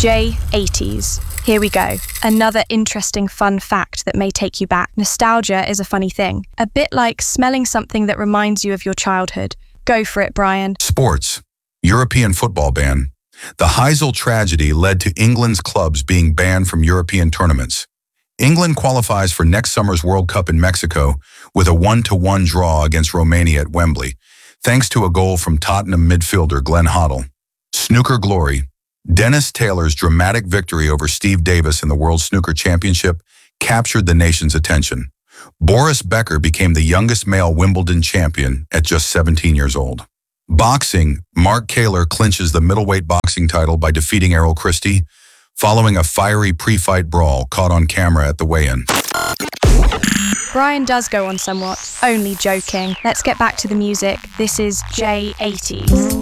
J80s. Here we go. Another interesting fun fact that may take you back. Nostalgia is a funny thing. A bit like smelling something that reminds you of your childhood. Go for it, Brian. Sports. European football ban. The Heysel tragedy led to England's clubs being banned from European tournaments. England qualifies for next summer's World Cup in Mexico with a 1-1 draw against Romania at Wembley, thanks to a goal from Tottenham midfielder Glenn Hoddle. Snooker glory. Dennis Taylor's dramatic victory over Steve Davis in the World Snooker Championship captured the nation's attention. Boris Becker became the youngest male Wimbledon champion at just 17 years old. Boxing, Mark Kaler clinches the middleweight boxing title by defeating Errol Christie, following a fiery pre-fight brawl caught on camera at the weigh-in. Brian does go on somewhat. Only joking. Let's get back to the music. This is J80s.